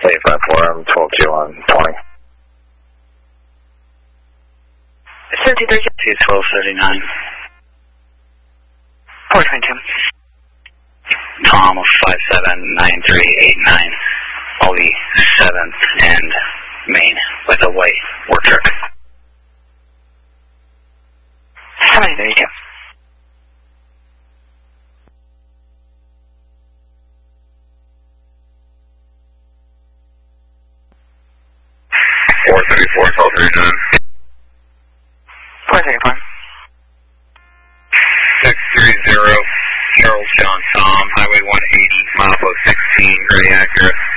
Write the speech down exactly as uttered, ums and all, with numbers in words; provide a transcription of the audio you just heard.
eight five four, I'm twelve two on twenty. seventeen thirty-two, twelve thirty-nine. four twenty-two. Tom of five seven nine three eight nine, Ollie seventh and Main with a white work truck. seventeen thirty-two. four thirty-four, twelve thirty-nine. four thirty-four. six three zero, Charles John Tom, Highway one eighty, mile sixteen, Gray Acura.